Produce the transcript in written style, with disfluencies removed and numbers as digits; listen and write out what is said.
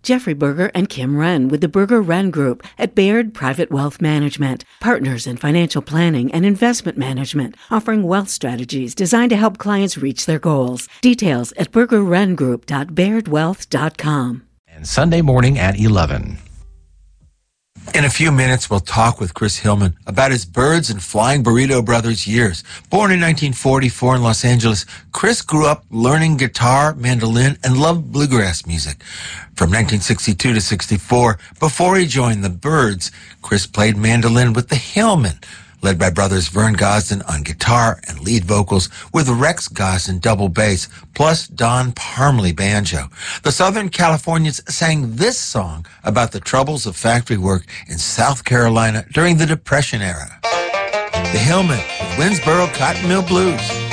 Jeffrey Berger and Kim Wren with the Berger Wren Group at Baird Private Wealth Management, partners in financial planning and investment management, offering wealth strategies designed to help clients reach their goals. Details at burgerwrengroup.bairdwealth.com. And Sunday morning at 11. In a few minutes, we'll talk with Chris Hillman about his Birds and Flying Burrito Brothers years. Born in 1944 in Los Angeles, Chris grew up learning guitar, mandolin, and loved bluegrass music. From 1962 to 64, before he joined the Byrds, Chris played mandolin with the Hillmen, led by brothers Vern Gosdin on guitar and lead vocals, with Rex Gosdin double bass, plus Don Parmley banjo. The Southern Californians sang this song about the troubles of factory work in South Carolina during the Depression era. The Hillmen with Winsboro Cotton Mill Blues.